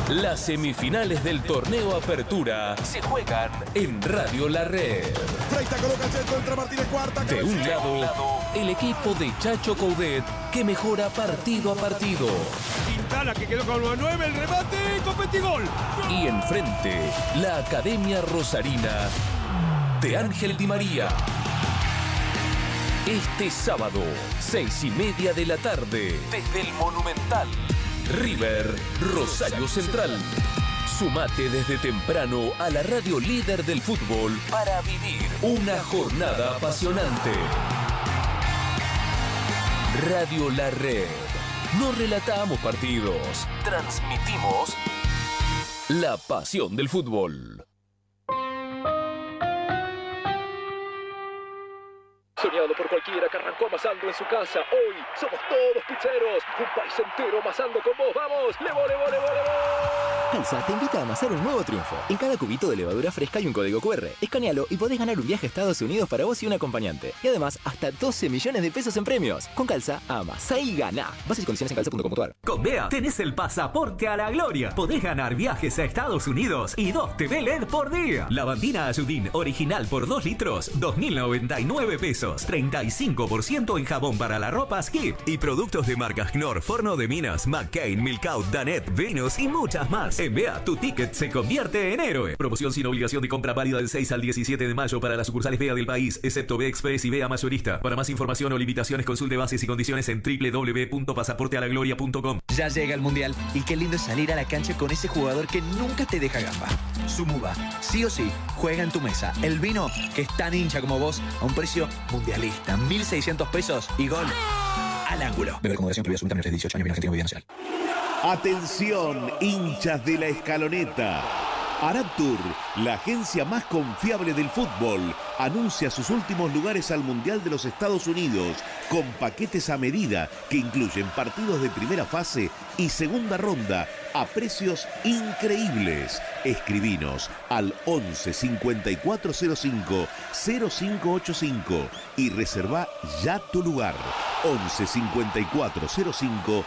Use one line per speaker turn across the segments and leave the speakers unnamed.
Las semifinales del torneo Apertura se juegan en Radio La Red.
Freita coloca el centro, entra Martínez Cuarta.
De un lado, el equipo de Chacho Coudet, que mejora partido a partido.
Quintana, que quedó con 9, el remate, ¡Copetigol!
Y enfrente, la Academia Rosarina de Ángel Di María. Este sábado, 6:30 de la tarde, desde el Monumental, River, Rosario Central. Sumate desde temprano a la radio líder del fútbol para vivir una jornada apasionante. Radio La Red. No relatamos partidos, transmitimos la pasión del fútbol.
Soñado por cualquiera que arrancó amasando en su casa. Hoy somos todos pizzeros. Un país entero amasando con vos. ¡Vamos! ¡Levo, levo, levo, levo!
Calza te invita a amasar un nuevo triunfo. En cada cubito de levadura fresca hay un código QR. Escanealo y podés ganar un viaje a Estados Unidos para vos y un acompañante. Y además, hasta 12 millones de pesos en premios. Con Calza, amasá y ganá. Bases y condiciones en calza.com.ar.
Con Bea tenés el pasaporte a la gloria. Podés ganar viajes a Estados Unidos y 2 TV LED por día. Lavandina Ayudín original por 2 litros, 2.099 pesos. 35% en jabón para la ropa Skip. Y productos de marcas Knorr, Forno de Minas, McCain, Milkout, Danet, Venus y muchas más. En Bea, tu ticket se convierte en héroe. Promoción sin obligación de compra válida del 6 al 17 de mayo para las sucursales Bea del país, excepto Bea Express y Bea Mayorista. Para más información o limitaciones, consulte bases y condiciones en www.pasaportealagloria.com.
Ya llega el Mundial y qué lindo es salir a la cancha con ese jugador que nunca te deja gamba. Sumuba, sí o sí, juega en tu mesa. El vino que es tan hincha como vos a un precio mundialista. 1.600 pesos y gol al ángulo. Beber con moderación, prohibida absoluta menores de 18 años, bien Argentina, Gobierno Nacional.
Atención, hinchas de la Escaloneta. Araptur, la agencia más confiable del fútbol, anuncia sus últimos lugares al Mundial de los Estados Unidos con paquetes a medida que incluyen partidos de primera fase y segunda ronda a precios increíbles. Escribinos al 11 5405 0585 y reserva ya tu lugar. 11 5405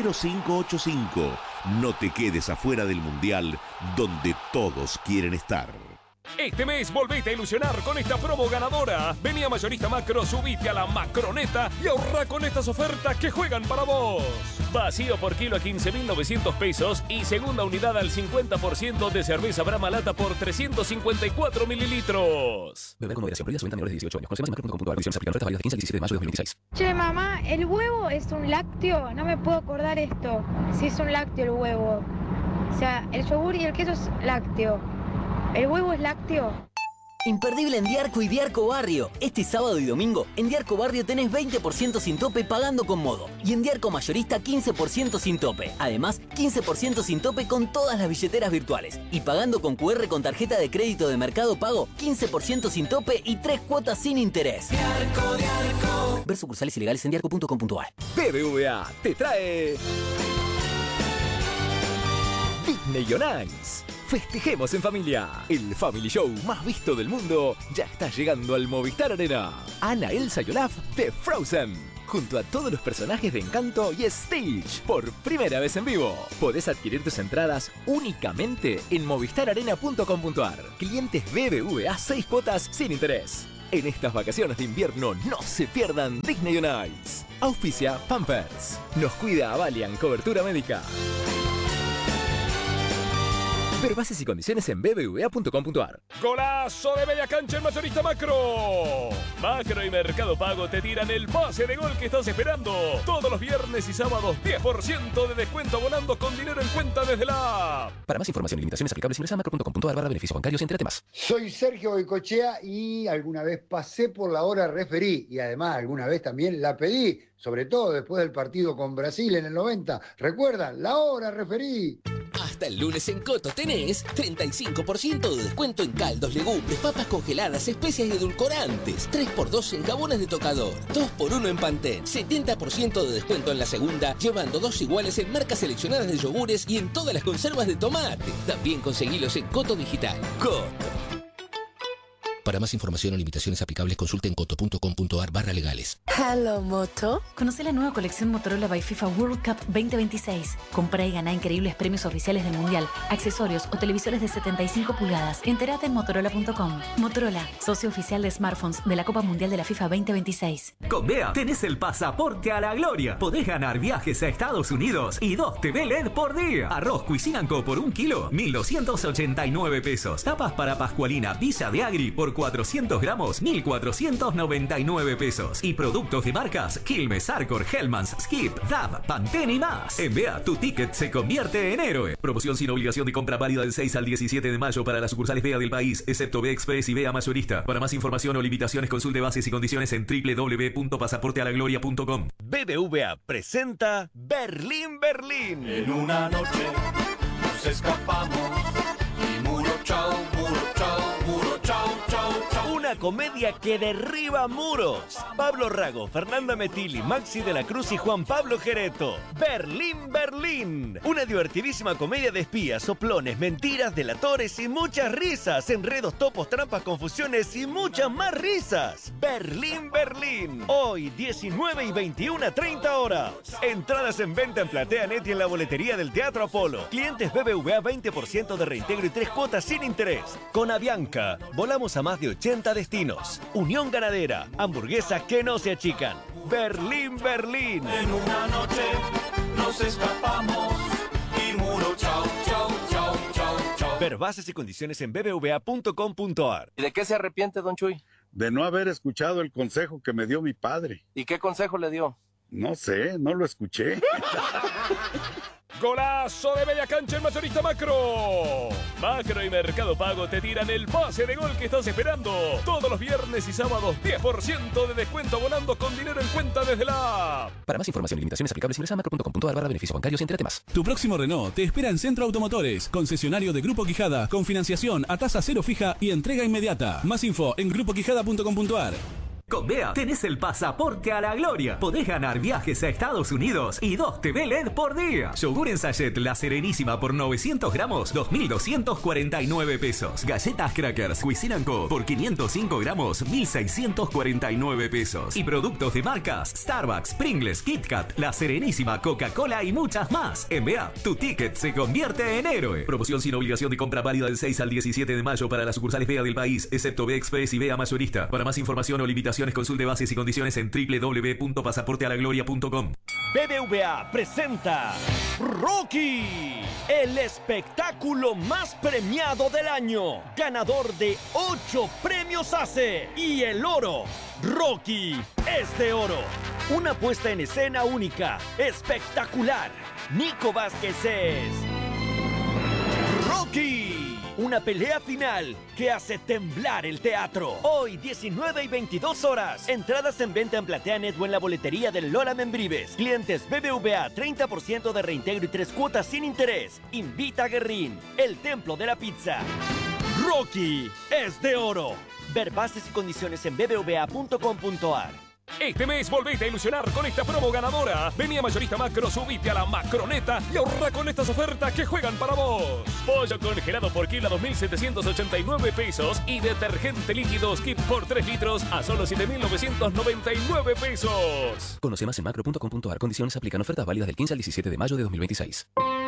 0585. No te quedes afuera del Mundial, donde todos quieren estar.
Este mes volvete a ilusionar con esta promo ganadora. Vení a Mayorista Macro, subite a la Macroneta y ahorra con estas ofertas que juegan para vos. Vacío por kilo a 15.900 pesos y segunda unidad al 50% de cerveza Brahma Lata por 354 mililitros.
Beber con moderación, prohibida absoluta menores de 18 años. Conoce más en macro.com.ar. Condiciones aplican. Ofertas válidas del 15 al 17 de mayo de 2026.
Che, mamá, ¿el huevo es un lácteo? No me puedo acordar esto. Si es un lácteo el huevo. O sea, el yogur y el queso es lácteo. ¿El huevo es lácteo?
Imperdible en Diarco y Diarco Barrio. Este sábado y domingo, en Diarco Barrio tenés 20% sin tope pagando con modo. Y en Diarco Mayorista 15% sin tope. Además, 15% sin tope con todas las billeteras virtuales. Y pagando con QR con tarjeta de crédito de Mercado Pago, 15% sin tope y 3 cuotas sin interés.
Diarco, Diarco.
Ver sucursales ilegales en diarco.com.ar.
BBVA te trae Disney on Ice. Festejemos en familia. El Family Show más visto del mundo ya está llegando al Movistar Arena. Anna, Elsa y Olaf de Frozen, junto a todos los personajes de Encanto y Stitch, por primera vez en vivo. Podés adquirir tus entradas únicamente en movistararena.com.ar. Clientes BBVA 6 cuotas sin interés. En estas vacaciones de invierno no se pierdan Disney on Ice. Auspicia Pampers. Nos cuida Avalian Cobertura Médica. Ver bases y condiciones en bbva.com.ar.
¡Golazo de media cancha en Mayorista Macro! Macro y Mercado Pago te tiran el pase de gol que estás esperando. Todos los viernes y sábados 10% de descuento abonando con dinero en cuenta desde la app.
Para más información y limitaciones aplicables ingresa a macro.com.ar/beneficios bancarios, entre más.
Soy Sergio Goicoechea y alguna vez pasé por la hora referí y además alguna vez también la pedí, sobre todo después del partido con Brasil en el 90. ¿Recuerdan? La hora referí.
Hasta el lunes en Coto tenés 35% de descuento en caldos, legumbres, papas congeladas, especias y edulcorantes. 3x2 en jabones de tocador. 2x1 en Pantene. 70% de descuento en la segunda, llevando 2 iguales en marcas seleccionadas de yogures y en todas las conservas de tomate. También conseguilos en Coto Digital. Coto. Para más información o limitaciones aplicables, consulte en coto.com.ar/legales.
Hello, Moto.
Conoce la nueva colección Motorola by FIFA World Cup 2026. Compra y gana increíbles premios oficiales del Mundial, accesorios o televisores de 75 pulgadas. Entérate en motorola.com. Motorola, socio oficial de smartphones de la Copa Mundial de la FIFA 2026.
Con Bea tenés el pasaporte a la gloria. Podés ganar viajes a Estados Unidos y 2 TV LED por día. Arroz Cuisinanco por 1 kilo, 1.289 pesos. Tapas para Pascualina Villa de Agri por 400 gramos, 1.499 pesos. Y productos de marcas Quilmes, Arcor, Hellmann's, Skip, Dab, Pantene y más. En Bea, tu ticket se convierte en héroe. Promoción sin obligación de compra válida del 6 al 17 de mayo para las sucursales Bea del país, excepto Bea Express y Bea Mayorista. Para más información o limitaciones, consulte bases y condiciones en www.pasaportealagloria.com.
BBVA presenta Berlín, Berlín.
En una noche nos escapamos y muro chao, chao.
Una comedia que derriba muros. Pablo Rago, Fernanda Metilli, Maxi de la Cruz y Juan Pablo Gereto. Berlín, Berlín. Una divertidísima comedia de espías, soplones, mentiras, delatores y muchas risas. Enredos, topos, trampas, confusiones y muchas más risas. Berlín, Berlín. Hoy, 19 y 21 a 30 horas. Entradas en venta en PlateaNet y en la boletería del Teatro Apolo. Clientes BBVA 20% de reintegro y 3 cuotas sin interés. Con Avianca, volamos a más de 80 destinos. Unión Ganadera, hamburguesas que no se achican. Berlín, Berlín.
En una noche nos escapamos y muro chao.
Ver bases y condiciones en bbva.com.ar.
¿Y de qué se arrepiente, don Chuy?
De no haber escuchado el consejo que me dio mi padre.
¿Y qué consejo le dio?
No sé, no lo escuché.
Golazo de media cancha en Mayorista Macro. Macro y Mercado Pago te tiran el pase de gol que estás esperando. Todos los viernes y sábados 10% de descuento abonando con dinero en cuenta desde la app.
Para más información y limitaciones aplicables ingresa a macro.com.ar/beneficios bancarios y entérate más.
Tu próximo Renault te espera en Centro Automotores, concesionario de Grupo Quijada, con financiación a tasa cero fija y entrega inmediata. Más info en grupoquijada.com.ar.
Con Bea tenés el pasaporte a la gloria. Podés ganar viajes a Estados Unidos y 2 TV LED por día. Yogur en sachet La Serenísima por 900 gramos, 2.249 pesos. Galletas Crackers Cuisinanco por 505 gramos, 1.649 pesos. Y productos de marcas Starbucks, Pringles, KitKat, La Serenísima, Coca-Cola y muchas más. En Bea, tu ticket se convierte en héroe. Promoción sin obligación de compra válida del 6 al 17 de mayo para las sucursales Bea del país, excepto Bea Express y Bea Mayorista. Para más información o limitaciones, consulte bases y condiciones en www.pasaportealagloria.com.
BBVA presenta Rocky, el espectáculo más premiado del año, ganador de 8 premios ACE y el oro. Rocky es de oro. Una puesta en escena única, espectacular. Nico Vázquez es Rocky. Una pelea final que hace temblar el teatro. Hoy, 19 y 22 horas. Entradas en venta en PlateaNet o en la boletería del Lola Membrives. Clientes BBVA, 30% de reintegro y 3 cuotas sin interés. Invita a Guerrín, el templo de la pizza. Rocky es de oro. Ver bases y condiciones en bbva.com.ar.
Este mes volvete a ilusionar con esta promo ganadora. Vení a Mayorista Macro, subite a la Macroneta y ahorra con estas ofertas que juegan para vos. Pollo congelado por kilo a 2.789 pesos y detergente líquido Skip por 3 litros a solo 7.999 pesos.
Conoce más en macro.com.ar. Condiciones aplican. Ofertas válidas del 15 al 17 de mayo de 2026.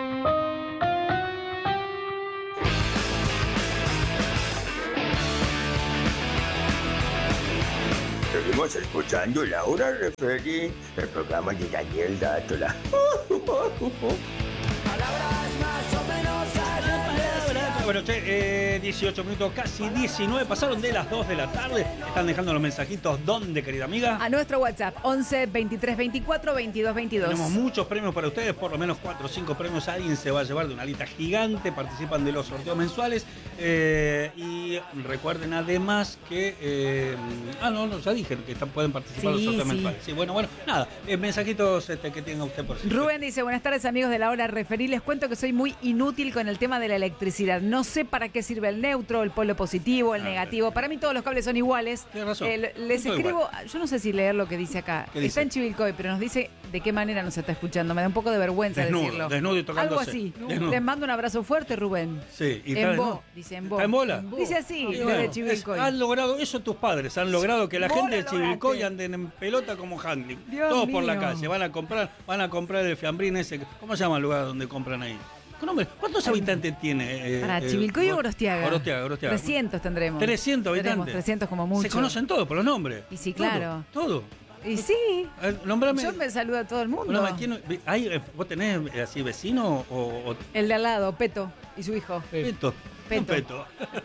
Seguimos escuchando La Hora Referí, el programa de Daniel Dátola.
Palabras más o menos Bueno, 18 minutos, casi 19, pasaron de las 2 de la tarde. Están dejando los mensajitos. ¿Dónde, querida amiga?
A nuestro WhatsApp, 11 23 24 22 22.
Tenemos muchos premios para ustedes, por lo menos 4 o 5 premios. Alguien se va a llevar de una alita gigante. Participan de los sorteos mensuales. Y recuerden además que... ya dije que pueden participar de los sorteos mensuales. Sí, bueno, nada. Mensajitos que tenga usted por siempre.
Rubén dice, buenas tardes amigos de La Hora Referí. Les cuento que soy muy inútil con el tema de la electricidad. No sé para qué sirve sirve el neutro, el polo positivo, el negativo. Para mí todos los cables son iguales.
Tienes razón.
Les
Todo
escribo,
igual.
yo no sé si leer lo que dice acá.
¿Qué dice?
Está en Chivilcoy, pero nos dice de qué manera nos está escuchando. Me da un poco de vergüenza decirlo.
Desnudo y tocándose.
Algo así.
Desnudo.
Les mando un abrazo fuerte, Rubén.
Sí, y
En Bo, dice en Bo.
¿Está en bola?
Dice así,
Y
desde
bueno,
Chivilcoy.
han logrado, eso tus padres han logrado que la
Vos
gente de
lo
Chivilcoy
lograste.
anden en pelota como handling.
Dios
Todos por la
mío.
calle. Van a comprar el fiambrín ese. ¿Cómo se llama el lugar donde compran ahí? ¿Cuántos habitantes tiene?
Para Chivilcoy o Gorostiaga.
Gorostiaga.
300 tendremos.
300 habitantes.
Tenemos 300 como mucho.
Se conocen todos por los nombres.
Y sí, claro.
Todo.
Y sí.
Nombrame.
Yo me saludo a todo el mundo.
Nombrame, ¿vos tenés así vecino o
El de al lado, Peto y su hijo.
Peto?
Peto.
Peto.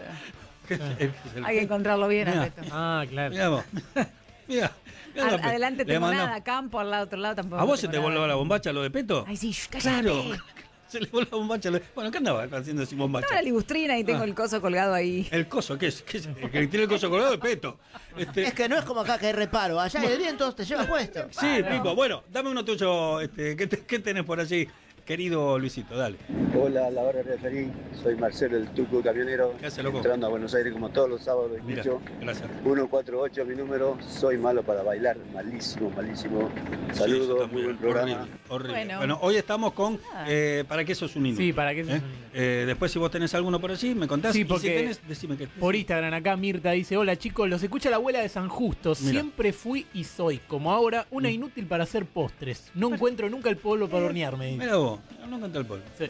Hay que encontrarlo bien a Peto.
Ah, claro.
Mirá vos. Mirá.
Adelante
Le
tengo
mandó-
nada, campo, al lado, otro lado tampoco.
¿A vos se
tengo
te
nada.
voló la bombacha lo de Peto?
Ay, sí, cállate.
Claro. Se le voló la bombacha. Bueno, ¿qué andaba haciendo sin bombacha?
Estaba la ligustrina y tengo el coso colgado ahí.
¿El coso? ¿Qué es? El que tiene el coso colgado es Peto.
Es que no es como acá que hay reparo. Allá el viento te lleva puesto.
Sí, Pipo. Bueno, dame uno tuyo. ¿Qué tenés por allí, querido Luisito? Dale.
Hola, la hora de referí. Soy Marcelo, el Tuco Camionero.
¿Qué hace, loco?
Entrando a Buenos Aires como todos los sábados.
Mira,
escucho.
gracias.
148 mi número. Soy malo para bailar. Malísimo, malísimo. Saludos, muy buen programa.
Horrible. Bueno, hoy estamos con ¿para qué sos un niño?
Sí, ¿para qué sos un niño?
Después, si vos tenés alguno por allí, me contás.
Sí,
Y si
porque
tenés, decime qué.
por Instagram acá Mirta dice: hola chicos, los escucha la abuela de San Justo.
Mira.
Siempre fui y soy, como ahora, una inútil para hacer postres. No encuentro nunca el polvo para hornearme. dice.
Mira vos, no canta el polvo.
Sí.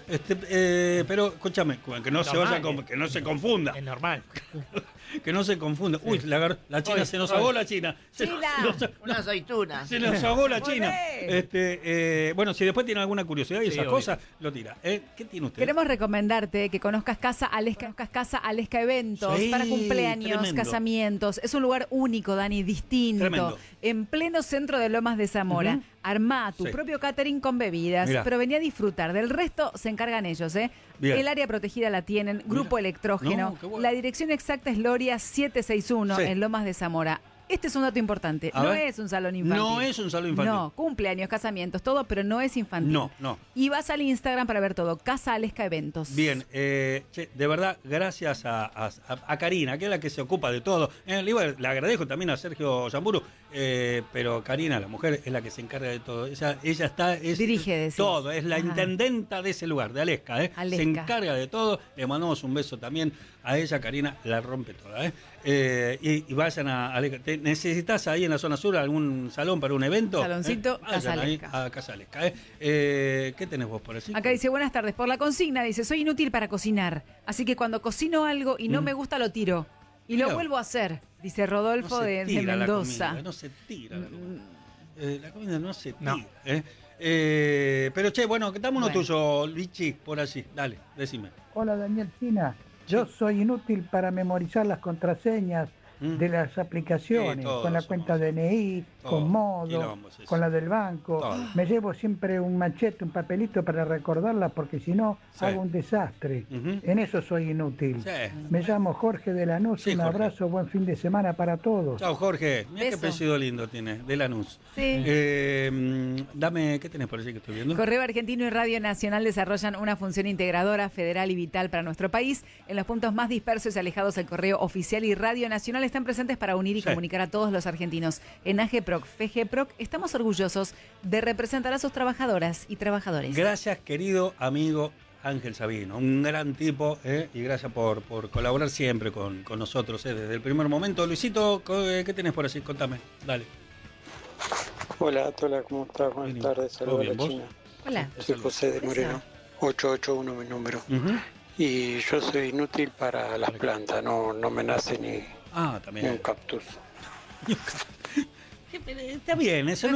Pero escúchame, que no se vaya,
Normal,
que no se confunda.
Es normal.
Que no se confunda. Uy, la China
Oye,
se nos
oye.
ahogó la China.
Una aceituna.
Se nos ahogó la China.
Volvé.
Bueno, si después tiene alguna curiosidad y
Sí,
esas
obvio.
cosas, lo tira. ¿Qué tiene usted?
Queremos recomendarte que conozcas Casa Alesca Eventos
Sí,
para cumpleaños,
tremendo.
casamientos. Es un lugar único, Dani, distinto.
Tremendo.
En pleno centro de Lomas de Zamora.
Ujú.
Armá tu
Sí.
propio catering con bebidas,
Mirá.
pero vení a disfrutar. Del resto se encargan ellos, ¿eh?
Bien.
El área protegida la tienen, Grupo Electrógeno.
No, qué bueno.
La dirección exacta es Loria 761
Sí.
en Lomas de Zamora. Este es un dato importante.
A
No
ver.
es un salón infantil.
No es un salón infantil.
No, cumpleaños, casamientos, todo, pero no es infantil.
No.
Y vas al Instagram para ver todo. Casa Alesca Eventos.
Bien, che, de verdad, gracias a Karina, que es la que se ocupa de todo. Le agradezco también a Sergio Yamburu, pero Karina, la mujer, es la que se encarga de todo. Ella está...
Dirige, decís.
todo, es la
Ajá.
intendenta de ese lugar, de Alesca. Se
Alesca.
encarga de todo. Le mandamos un beso también a ella, Karina, la rompe toda. Y vayan a Alesca. ¿Necesitas ahí en la zona sur algún salón para un evento?
Saloncito,
Vayan
Casa
ahí
Alesca.
a Casa Alesca. ¿Qué tenés vos por allí?
Acá dice, buenas tardes. Por la consigna, dice, soy inútil para cocinar. Así que cuando cocino algo y no me gusta, lo tiro. Y lo
Claro.
vuelvo a hacer, dice Rodolfo
No se
de
tira la
Mendoza.
comida, no se tira la comida. La comida no se tira.
No.
Pero che, bueno, dame uno
Bueno.
tuyo, Lichi, por allí. Dale, decime.
Hola Daniel China, yo soy inútil para memorizar las contraseñas de las aplicaciones,
Sí, todos
con la
somos.
cuenta DNI,
Todos.
con Modo,
Quilombo es eso.
con la del banco.
Todos.
Me llevo siempre un machete, un papelito para recordarla porque si no
Sí.
hago un desastre.
Ujú.
En eso soy inútil.
Sí.
Me llamo Jorge de Lanús,
Sí,
un
Jorge.
abrazo, buen fin de semana para todos.
Chao, Jorge. Mira qué
Beso.
apellido lindo tiene, de Lanús.
Sí.
Dame, ¿qué tenés por allí que estoy viendo?
Correo Argentino y Radio Nacional desarrollan una función integradora, federal y vital para nuestro país. En los puntos más dispersos y alejados, el Correo Oficial y Radio Nacional están presentes para unir y
Sí.
comunicar a todos los argentinos. En AGPROC, FGPROC, estamos orgullosos de representar a sus trabajadoras y trabajadores.
Gracias, querido amigo Ángel Sabino, un gran tipo, y gracias por colaborar siempre con nosotros desde el primer momento. Luisito, ¿qué tenés por allí? Contame, dale.
Hola, Tola, ¿cómo estás? Buenas tardes, saludos a
bien,
la
¿vos?
China.
Hola.
Soy José de Moreno, 881 mi número. Y yo soy inútil para las plantas, no me nace ni
También.
un cactus.
Está bien, eso no